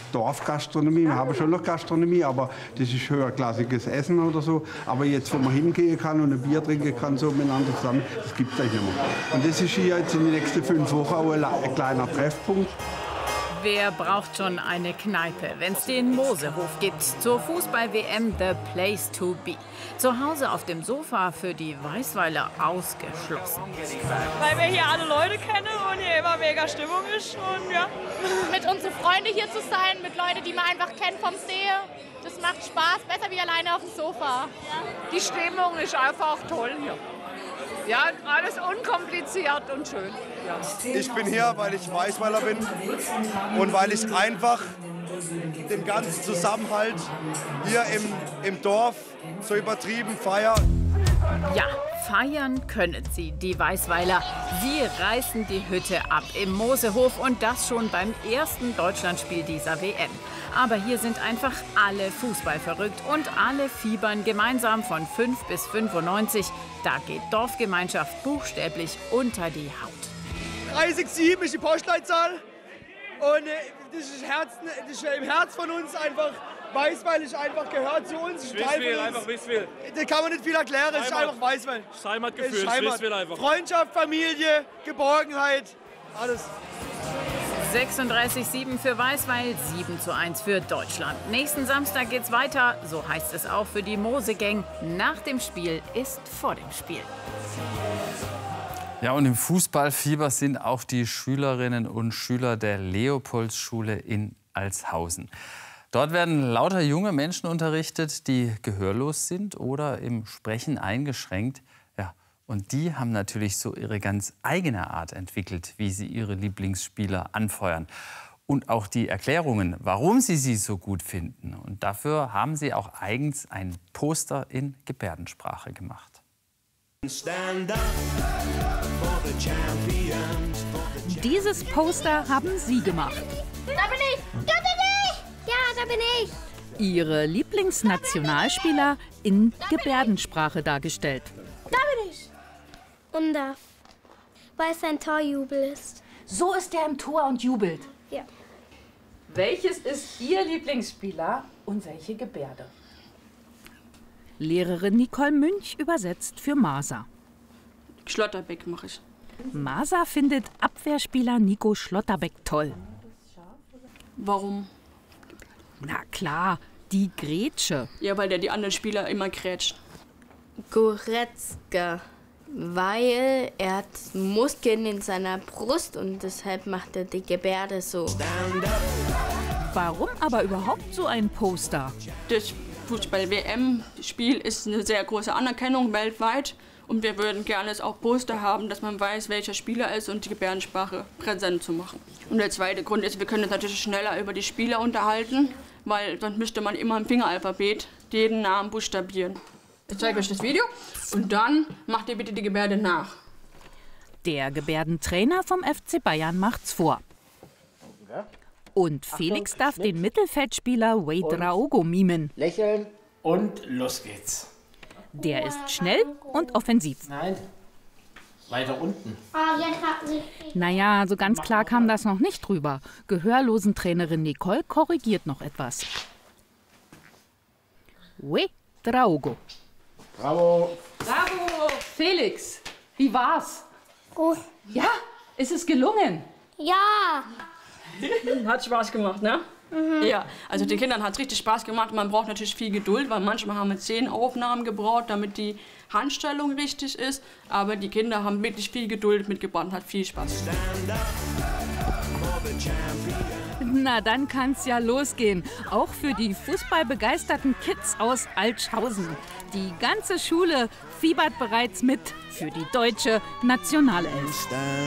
Dorfgastronomie. Wir haben schon noch Gastronomie, aber das ist höherklassiges Essen oder so. Aber jetzt, wo man hingehen kann und ein Bier trinken kann, so miteinander zusammen, das gibt es eigentlich nicht mehr. Und das ist hier jetzt in den nächsten 5 Wochen auch ein kleiner Treffpunkt. Wer braucht schon eine Kneipe, wenn es den Mosehof gibt? Zur Fußball-WM the place to be. Zu Hause auf dem Sofa für die Weißweiler ausgeschlossen. Weil wir hier alle Leute kennen und hier immer mega Stimmung ist. Und ja. Mit unseren Freunden hier zu sein, mit Leuten, die man einfach kennt vom Sehen. Das macht Spaß, besser wie alleine auf dem Sofa. Die Stimmung ist einfach toll hier. Ja, alles unkompliziert und schön. Ja. Ich bin hier, weil ich Weißweiler bin und weil ich einfach den ganzen Zusammenhalt hier im Dorf so übertrieben feiere. Ja, feiern können sie, die Weißweiler. Sie reißen die Hütte ab im Mosehof und das schon beim ersten Deutschlandspiel dieser WM. Aber hier sind einfach alle Fußball verrückt und alle fiebern gemeinsam von 5 bis 95. Da geht Dorfgemeinschaft buchstäblich unter die Haut. 367 ist die Postleitzahl und das ist im Herz von uns einfach. Weißweil ist einfach gehört zu uns. Wieswil, einfach Wieswil. Da kann man nicht viel erklären, es ist einfach Weißweil. Heimatgefühl, Wieswil einfach. Freundschaft, Familie, Geborgenheit, alles. 36:7 für Weißweil, 7:1 für Deutschland. Nächsten Samstag geht's weiter, so heißt es auch für die Mosegang. Nach dem Spiel ist vor dem Spiel. Ja, und im Fußballfieber sind auch die Schülerinnen und Schüler der Leopoldsschule in Altshausen. Dort werden lauter junge Menschen unterrichtet, die gehörlos sind oder im Sprechen eingeschränkt. Ja, und die haben natürlich so ihre ganz eigene Art entwickelt, wie sie ihre Lieblingsspieler anfeuern. Und auch die Erklärungen, warum sie so gut finden. Und dafür haben sie auch eigens ein Poster in Gebärdensprache gemacht. Dieses Poster haben sie gemacht. Da bin ich! Da bin ich! Ja, da bin ich! Ihre Lieblingsnationalspieler in Gebärdensprache dargestellt. Da bin ich! Und da, weil es ein Torjubel ist. So ist er im Tor und jubelt. Ja. Welches ist Ihr Lieblingsspieler und welche Gebärde? Lehrerin Nicole Münch übersetzt für Masa. Schlotterbeck mache ich. Masa findet Abwehrspieler Nico Schlotterbeck toll. Warum? Na klar, die Grätsche. Ja, weil der die anderen Spieler immer grätscht. Goretzka, weil er hat Muskeln in seiner Brust und deshalb macht er die Gebärde so. Warum aber überhaupt so ein Poster? Das Fußball-WM-Spiel ist eine sehr große Anerkennung weltweit. Und wir würden gerne auch Poster haben, dass man weiß, welcher Spieler ist und die Gebärdensprache präsent zu machen. Und der zweite Grund ist, wir können uns natürlich schneller über die Spieler unterhalten, weil sonst müsste man immer im Fingeralphabet jeden Namen buchstabieren. Ich zeige euch das Video und dann macht ihr bitte die Gebärde nach. Der Gebärdentrainer vom FC Bayern macht's vor. Und Felix darf den Mittelfeldspieler Ouedraogo mimen. Lächeln und los geht's. Der ist schnell und offensiv. Nein, weiter unten. Naja, so ganz klar kam das noch nicht drüber. Gehörlosentrainerin Nicole korrigiert noch etwas. Ouedraogo. Bravo. Bravo, Felix. Wie war's? Gut. Ja, ist es gelungen? Ja. Hat Spaß gemacht, ne? Mhm. Ja, also den Kindern hat es richtig Spaß gemacht. Man braucht natürlich viel Geduld, weil manchmal haben wir 10 Aufnahmen gebraucht, damit die Handstellung richtig ist. Aber die Kinder haben wirklich viel Geduld mitgebracht und hat viel Spaß. Na, dann kann's ja losgehen. Auch für die fußballbegeisterten Kids aus Altshausen. Die ganze Schule fiebert bereits mit für die deutsche Nationalelf.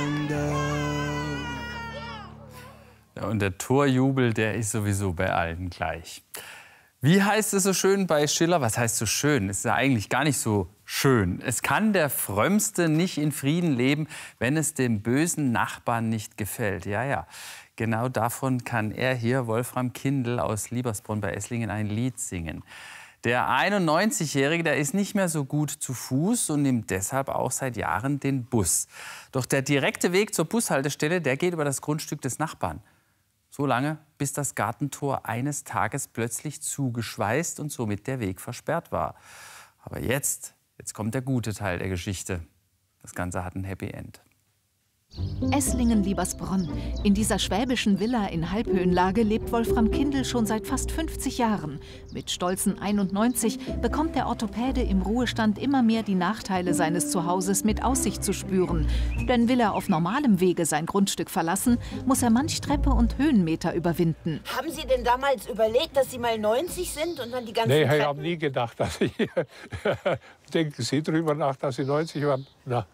Ja, und der Torjubel, der ist sowieso bei allen gleich. Wie heißt es so schön bei Schiller? Was heißt so schön? Es ist ja eigentlich gar nicht so schön. Es kann der Frömmste nicht in Frieden leben, wenn es dem bösen Nachbarn nicht gefällt. Ja, ja. Genau davon kann er hier, Wolfram Kindl aus Liebersbronn bei Esslingen, ein Lied singen. Der 91-Jährige, der ist nicht mehr so gut zu Fuß und nimmt deshalb auch seit Jahren den Bus. Doch der direkte Weg zur Bushaltestelle, der geht über das Grundstück des Nachbarn. So lange, bis das Gartentor eines Tages plötzlich zugeschweißt und somit der Weg versperrt war. Aber jetzt kommt der gute Teil der Geschichte. Das Ganze hat ein Happy End. Esslingen-Liebersbronn. In dieser schwäbischen Villa in Halbhöhenlage lebt Wolfram Kindl schon seit fast 50 Jahren. Mit stolzen 91 bekommt der Orthopäde im Ruhestand immer mehr die Nachteile seines Zuhauses mit Aussicht zu spüren. Denn will er auf normalem Wege sein Grundstück verlassen, muss er manch Treppe und Höhenmeter überwinden. Haben Sie denn damals überlegt, dass Sie mal 90 sind und dann die ganzen Nee, Treppen? ich habe nie gedacht, dass ich... Denken Sie drüber nach, dass Sie 90 waren? Na.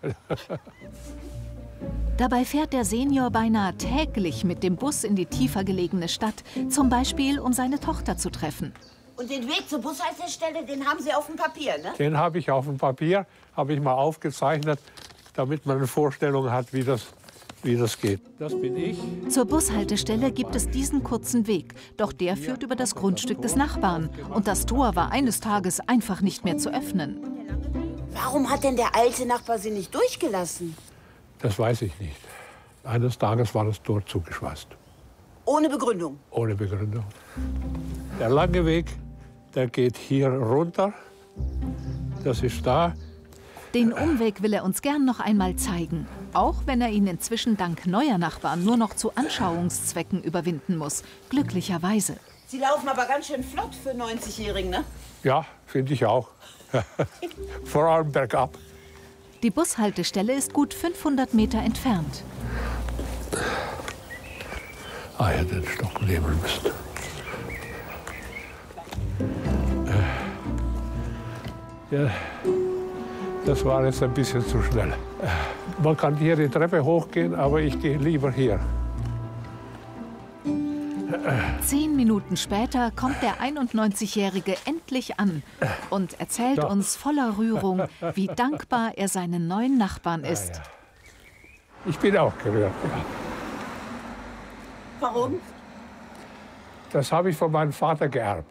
Dabei fährt der Senior beinahe täglich mit dem Bus in die tiefer gelegene Stadt, zum Beispiel, um seine Tochter zu treffen. Und den Weg zur Bushaltestelle, den haben Sie auf dem Papier, ne? Den habe ich auf dem Papier, habe ich mal aufgezeichnet, damit man eine Vorstellung hat, wie das geht. Das bin ich. Zur Bushaltestelle gibt es diesen kurzen Weg, doch der führt über das Grundstück des Nachbarn. Und das Tor war eines Tages einfach nicht mehr zu öffnen. Warum hat denn der alte Nachbar Sie nicht durchgelassen? Das weiß ich nicht. Eines Tages war das Tor zugeschweißt. Ohne Begründung? Ohne Begründung. Der lange Weg, der geht hier runter. Das ist da. Den Umweg will er uns gern noch einmal zeigen. Auch wenn er ihn inzwischen dank neuer Nachbarn nur noch zu Anschauungszwecken überwinden muss. Glücklicherweise. Sie laufen aber ganz schön flott für 90-Jährigen, ne? Ja, finde ich auch. Vor allem bergab. Die Bushaltestelle ist gut 500 Meter entfernt. Ah ja, den Stock nehmen müsst. Ja, das war jetzt ein bisschen zu schnell. Man kann hier die Treppe hochgehen, aber ich gehe lieber hier. 10 Minuten später kommt der 91-Jährige endlich an und erzählt uns voller Rührung, wie dankbar er seinen neuen Nachbarn ist. Ja. Ich bin auch gerührt. Ja. Warum? Das habe ich von meinem Vater geerbt.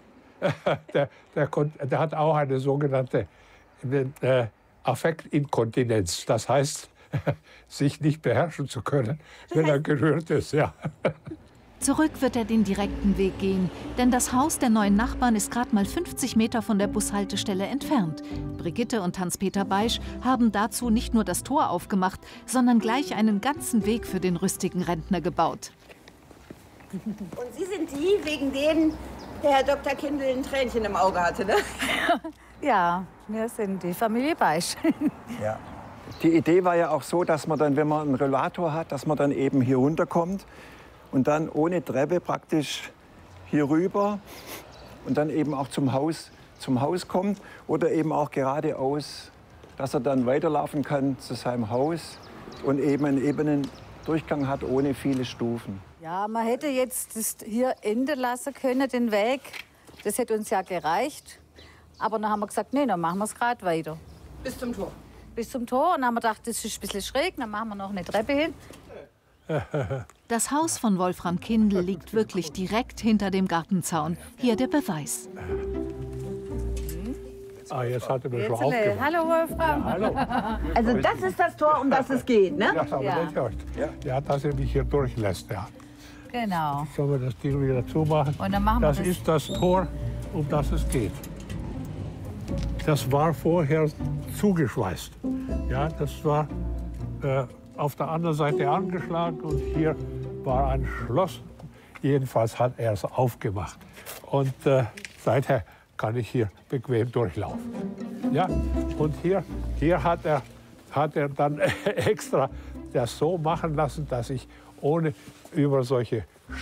Der hat auch eine sogenannte Affektinkontinenz. Das heißt, sich nicht beherrschen zu können, wenn er gerührt ist. Ja. Zurück wird er den direkten Weg gehen, denn das Haus der neuen Nachbarn ist gerade mal 50 Meter von der Bushaltestelle entfernt. Brigitte und Hans-Peter Beisch haben dazu nicht nur das Tor aufgemacht, sondern gleich einen ganzen Weg für den rüstigen Rentner gebaut. Und Sie sind die, wegen denen der Herr Dr. Kindl ein Tränchen im Auge hatte, ne? Ja, wir sind die Familie Beisch. Ja. Die Idee war ja auch so, dass man dann, wenn man einen Rollator hat, dass man dann eben hier runterkommt und dann ohne Treppe praktisch hier rüber und dann eben auch zum Haus kommt oder eben auch geradeaus, dass er dann weiterlaufen kann zu seinem Haus und eben einen ebenen Durchgang hat ohne viele Stufen. Ja, man hätte jetzt das hier enden lassen können, den Weg. Das hätte uns ja gereicht. Aber dann haben wir gesagt, nee, dann machen wir es gerade weiter. Bis zum Tor? Bis zum Tor. Und dann haben wir gedacht, das ist ein bisschen schräg, dann machen wir noch eine Treppe hin. Das Haus von Wolfram Kindl liegt wirklich direkt hinter dem Gartenzaun. Hier der Beweis. Ah, jetzt hat er mir schon aufgemacht. Hallo, Wolfram. Ja, hallo. Also das ist das Tor, um das es geht, ne? Das haben wir nicht gehört. Ja, dass er mich hier durchlässt. Ja. Genau. Sollen wir das Ding wieder zumachen? Und dann machen wir das ist das Tor, um das es geht. Das war vorher zugeschweißt. Ja, das war auf der anderen Seite angeschlagen und hier war ein Schloss. Jedenfalls hat er es aufgemacht. Und seither kann ich hier bequem durchlaufen. Ja, und hier hat er dann extra das so machen lassen, dass ich ohne über solche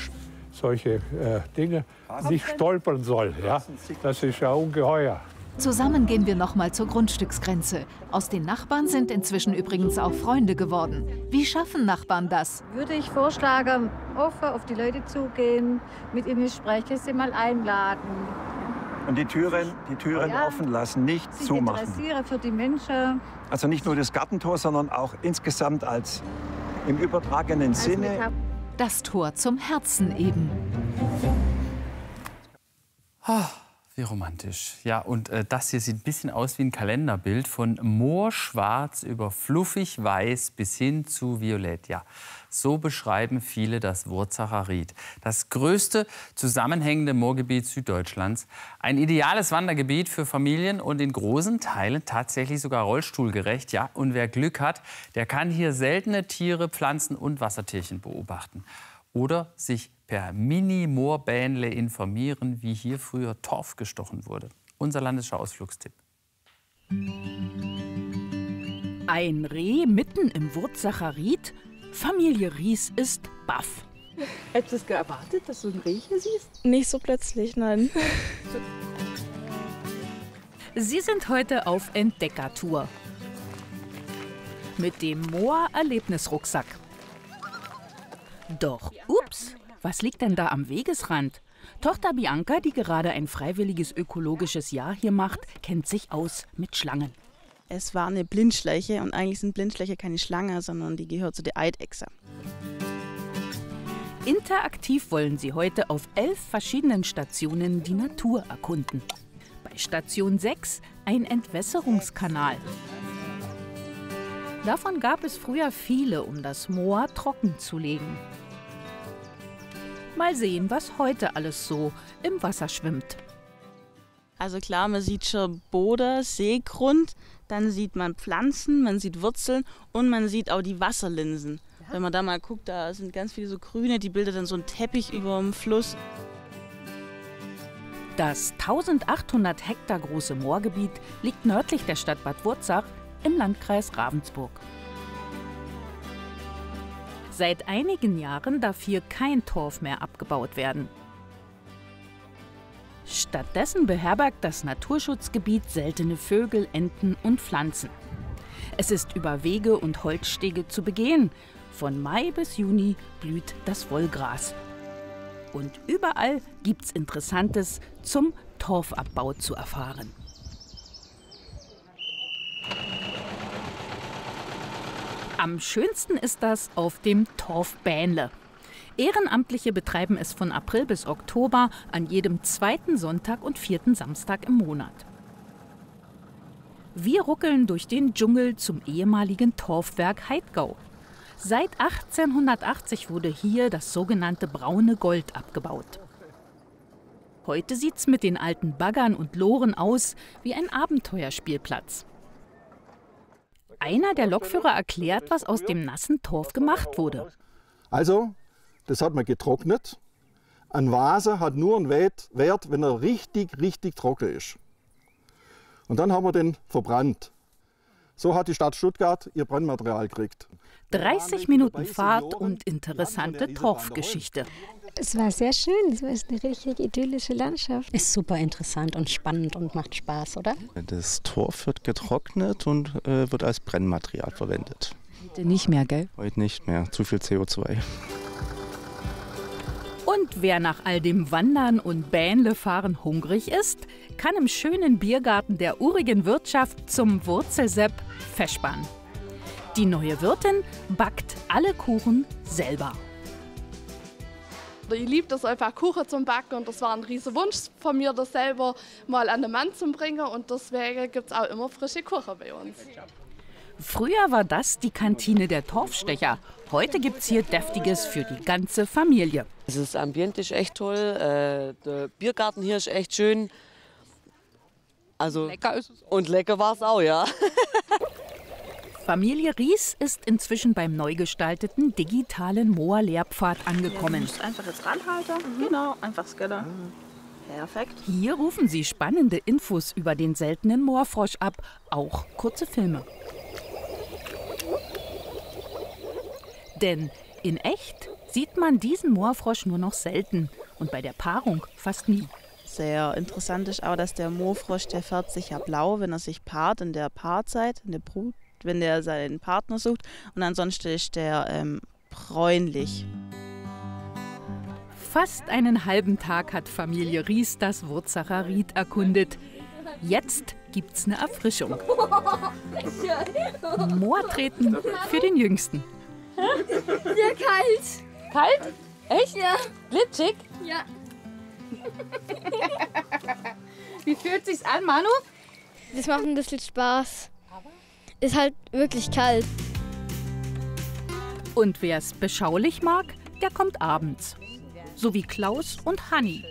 Dinge nicht stolpern soll. Ja? Das ist ja ungeheuer. Zusammen gehen wir noch mal zur Grundstücksgrenze. Aus den Nachbarn sind inzwischen übrigens auch Freunde geworden. Wie schaffen Nachbarn das? Würde ich vorschlagen, offen auf die Leute zugehen, mit ihnen sprechen, sie mal einladen. Und die Türen offen lassen, nicht sich zumachen. Interessieren für die Menschen. Also nicht nur das Gartentor, sondern auch insgesamt als im übertragenen Sinne. Das Tor zum Herzen eben. Wie romantisch. Ja, und das hier sieht ein bisschen aus wie ein Kalenderbild. Von moorschwarz über fluffig weiß bis hin zu violett. Ja, so beschreiben viele das Wurzacher Ried. Das größte zusammenhängende Moorgebiet Süddeutschlands. Ein ideales Wandergebiet für Familien und in großen Teilen tatsächlich sogar rollstuhlgerecht. Ja, und wer Glück hat, der kann hier seltene Tiere, Pflanzen und Wassertierchen beobachten. Oder sich per Mini-Moorbähnle informieren, wie hier früher Torf gestochen wurde. Unser Landesschau-Ausflugstipp. Ein Reh mitten im Wurzacher Ried? Familie Ries ist baff. Hättest du es erwartet, dass du ein Reh hier siehst? Nicht so plötzlich, nein. Sie sind heute auf Entdeckertour. Mit dem Moor-Erlebnisrucksack. Doch, ups, was liegt denn da am Wegesrand? Tochter Bianca, die gerade ein freiwilliges ökologisches Jahr hier macht, kennt sich aus mit Schlangen. Es war eine Blindschleiche und eigentlich sind Blindschleiche keine Schlange, sondern die gehört zu der Eidechse. Interaktiv wollen sie heute auf 11 verschiedenen Stationen die Natur erkunden. Bei Station 6 ein Entwässerungskanal. Davon gab es früher viele, um das Moor trocken zu legen. Mal sehen, was heute alles so im Wasser schwimmt. Also klar, man sieht schon Boden, Seegrund, dann sieht man Pflanzen, man sieht Wurzeln und man sieht auch die Wasserlinsen. Wenn man da mal guckt, da sind ganz viele so grüne, die bilden dann so einen Teppich über dem Fluss. Das 1800 Hektar große Moorgebiet liegt nördlich der Stadt Bad Wurzach im Landkreis Ravensburg. Seit einigen Jahren darf hier kein Torf mehr abgebaut werden. Stattdessen beherbergt das Naturschutzgebiet seltene Vögel, Enten und Pflanzen. Es ist über Wege und Holzstege zu begehen. Von Mai bis Juni blüht das Wollgras. Und überall gibt's Interessantes zum Torfabbau zu erfahren. Am schönsten ist das auf dem Torfbähnle. Ehrenamtliche betreiben es von April bis Oktober an jedem 2. Sonntag und 4. Samstag im Monat. Wir ruckeln durch den Dschungel zum ehemaligen Torfwerk Heidgau. Seit 1880 wurde hier das sogenannte braune Gold abgebaut. Heute sieht's mit den alten Baggern und Loren aus wie ein Abenteuerspielplatz. Einer der Lokführer erklärt, was aus dem nassen Torf gemacht wurde. Also, das hat man getrocknet. Ein Vase hat nur einen Wert, wenn er richtig trocken ist. Und dann haben wir den verbrannt. So hat die Stadt Stuttgart ihr Brennmaterial gekriegt. 30 Minuten Fahrt und interessante Torfgeschichte. Es war sehr schön, es war eine richtig idyllische Landschaft. Ist super interessant und spannend und macht Spaß, oder? Das Torf wird getrocknet und wird als Brennmaterial verwendet. Heute nicht mehr, gell? Heute nicht mehr, zu viel CO2. Und wer nach all dem Wandern und Bähnlefahren hungrig ist, kann im schönen Biergarten der urigen Wirtschaft zum Wurzelsepp festspannen. Die neue Wirtin backt alle Kuchen selber. Ich liebe das einfach, Kuchen zum Backen, und das war ein riesiger Wunsch von mir, das selber mal an den Mann zu bringen, und deswegen gibt es auch immer frische Kuchen bei uns. Früher war das die Kantine der Torfstecher. Heute gibt es hier Deftiges für die ganze Familie. Das Ambiente ist echt toll, der Biergarten hier ist echt schön. Also, lecker ist es. Und lecker war es auch, ja. Familie Ries ist inzwischen beim neu gestalteten digitalen Moor-Lehrpfad angekommen. Du musst einfach jetzt ranhalten, genau, einfach scannen. Perfekt. Hier rufen sie spannende Infos über den seltenen Moorfrosch ab, auch kurze Filme. Denn in echt sieht man diesen Moorfrosch nur noch selten und bei der Paarung fast nie. Sehr interessant ist auch, dass der Moorfrosch, der färbt sich ja blau, wenn er sich paart in der Paarzeit, in der Brut, wenn der seinen Partner sucht. Und ansonsten ist der bräunlich. Fast einen halben Tag hat Familie Ries das Wurzacher Ried erkundet. Jetzt gibt's eine Erfrischung. Moortreten für den Jüngsten. Sehr kalt. Kalt? Echt? Ja. Glitschig? Ja. Wie fühlt sich's an, Manu? Das macht ein bisschen Spaß. Ist halt wirklich kalt. Und wer es beschaulich mag, der kommt abends. So wie Klaus und Hanni.